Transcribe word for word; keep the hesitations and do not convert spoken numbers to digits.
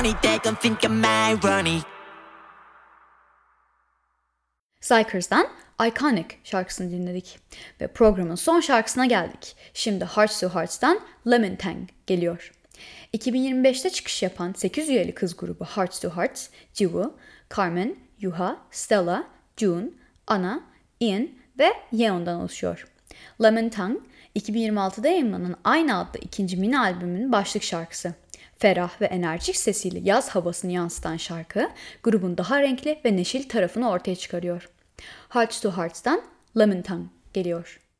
They gon' think I'm ironic. Zykers'dan Iconic şarkısını dinledik. Ve programın son şarkısına geldik. Şimdi Hearts to Hearts'tan Lemon Tang geliyor. iki bin yirmi beşte çıkış yapan sekiz üyeli kız grubu Hearts to Hearts, Jiwoo, Carmen, Yuha, Stella, June, Anna, Ian ve Yeon'dan oluşuyor. Lemon Tang, iki bin yirmi altıda yayınlanan aynı adlı ikinci mini albümün başlık şarkısı. Ferah ve enerjik sesiyle yaz havasını yansıtan şarkı, grubun daha renkli ve neşeli tarafını ortaya çıkarıyor. Hearts to Hearts'tan Lemon Tang geliyor.